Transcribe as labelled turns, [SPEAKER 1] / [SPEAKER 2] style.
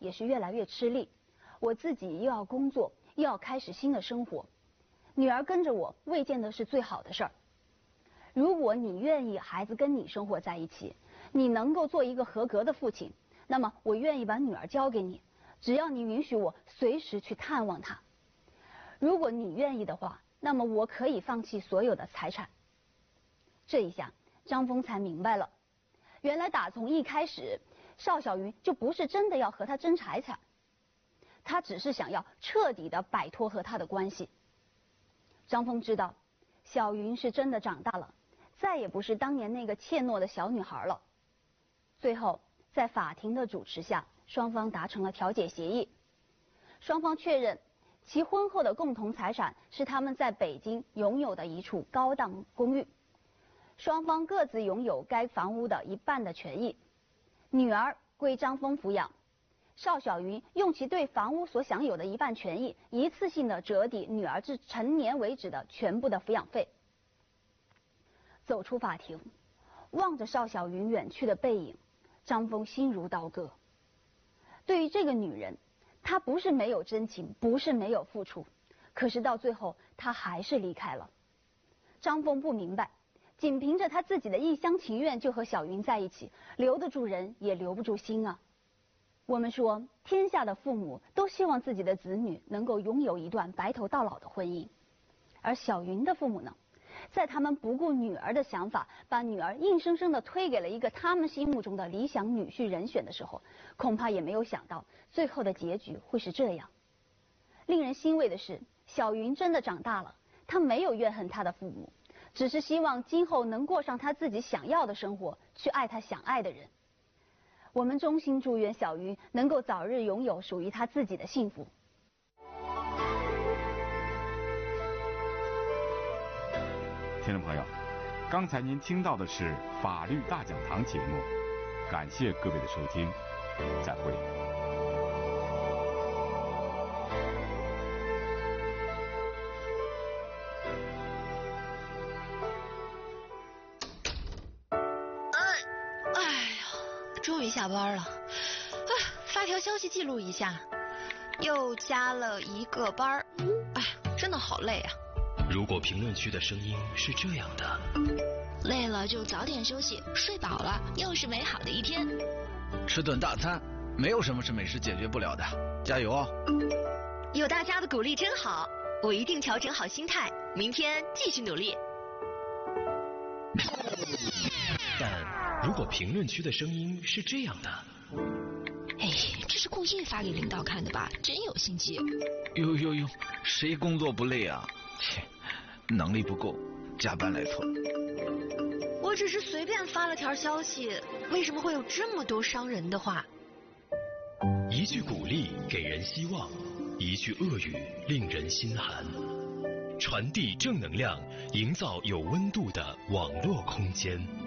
[SPEAKER 1] 也是越来越吃力，我自己又要工作，又要开始新的生活，女儿跟着我未见得是最好的事儿。如果你愿意孩子跟你生活在一起，你能够做一个合格的父亲，那么我愿意把女儿交给你，只要你允许我随时去探望她。如果你愿意的话，那么我可以放弃所有的财产。这一下张峰才明白了，原来打从一开始邵小云就不是真的要和他争财产，他只是想要彻底的摆脱和他的关系。张峰知道小云是真的长大了，再也不是当年那个怯懦的小女孩了。最后在法庭的主持下，双方达成了调解协议，双方确认其婚后的共同财产是他们在北京拥有的一处高档公寓，双方各自拥有该房屋的一半的权益，女儿归张峰抚养，邵小云用其对房屋所享有的一半权益，一次性的折抵女儿至成年为止的全部的抚养费。走出法庭，望着邵小云远去的背影，张峰心如刀割。对于这个女人，他不是没有真情，不是没有付出，可是到最后他还是离开了。张峰不明白，仅凭着他自己的一厢情愿就和小云在一起，留得住人也留不住心啊。我们说天下的父母都希望自己的子女能够拥有一段白头到老的婚姻，而小云的父母呢，在他们不顾女儿的想法，把女儿硬生生的推给了一个他们心目中的理想女婿人选的时候，恐怕也没有想到最后的结局会是这样。令人欣慰的是，小云真的长大了，她没有怨恨她的父母，只是希望今后能过上她自己想要的生活，去爱她想爱的人。我们衷心祝愿小云能够早日拥有属于她自己的幸福。
[SPEAKER 2] 听众朋友，刚才您听到的是法律大讲堂节目，感谢各位的收听，再会。
[SPEAKER 3] 终于下班了，发条消息记录一下，又加了一个班，真的好累啊。
[SPEAKER 4] 如果评论区的声音是这样的，
[SPEAKER 3] 累了就早点休息，睡饱了又是美好的一天。
[SPEAKER 5] 吃顿大餐，没有什么是美食解决不了的，加油哦！
[SPEAKER 3] 有大家的鼓励真好，我一定调整好心态，明天继续努力。
[SPEAKER 4] 但如果评论区的声音是这样的，
[SPEAKER 3] 这是故意发给领导看的吧？真有心机。
[SPEAKER 5] 哟，谁工作不累啊？切，能力不够，加班来凑。
[SPEAKER 3] 我只是随便发了条消息，为什么会有这么多伤人的话？
[SPEAKER 4] 一句鼓励给人希望，一句恶语令人心寒。传递正能量，营造有温度的网络空间。